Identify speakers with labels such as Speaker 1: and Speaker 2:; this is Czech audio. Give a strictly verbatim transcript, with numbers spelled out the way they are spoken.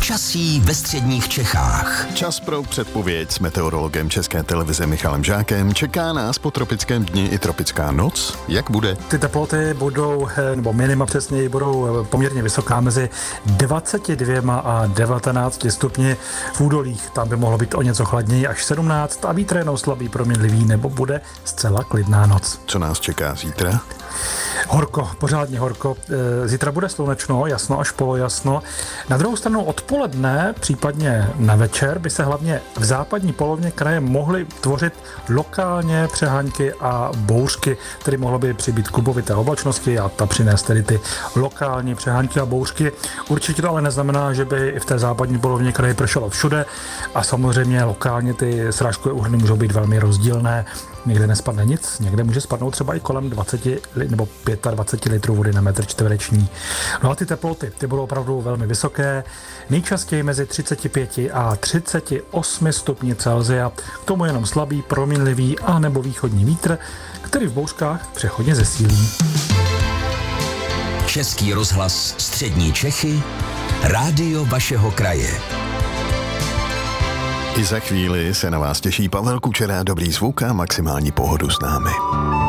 Speaker 1: Počasí ve středních Čechách.
Speaker 2: Čas pro předpověď s meteorologem České televize Michalem Žákem. Čeká nás po tropickém dni i tropická noc. Jak bude?
Speaker 3: Ty teploty budou, nebo minima přesněji, budou poměrně vysoká, mezi dvacet dva a devatenáct stupni. V údolích tam by mohlo být o něco chladněji, až sedmnáct, a vítr jenom slabý, proměnlivý, nebo bude zcela klidná noc.
Speaker 2: Co nás čeká zítra?
Speaker 3: Horko, pořádně horko. Zítra bude slunečno, jasno až polojasno. Na druhou stranu odpoledne, případně na večer, by se hlavně v západní polovině kraje mohly tvořit lokálně přehánky a bouřky, tedy mohlo by přibýt klubovité oblačnosti a ta přinést tedy ty lokální přehánky a bouřky. Určitě to ale neznamená, že by i v té západní polovině kraje pršelo všude, a samozřejmě lokálně ty srážkové úhrny můžou být velmi rozdílné. Někde nespadne nic, někde může spadnout třeba i kolem dvacet nebo dvacet pět litrů vody na metr čtvereční. No a ty teploty, ty budou opravdu velmi vysoké, nejčastěji mezi třicet pět a třicet osm stupni Celsia. K tomu jenom slabý, proměnlivý a nebo východní vítr, který v bouřkách přechodně zesílí.
Speaker 1: Český rozhlas Střední Čechy, rádio vašeho kraje.
Speaker 2: I za chvíli se na vás těší Pavel Kučera, dobrý zvuk a maximální pohodu s námi.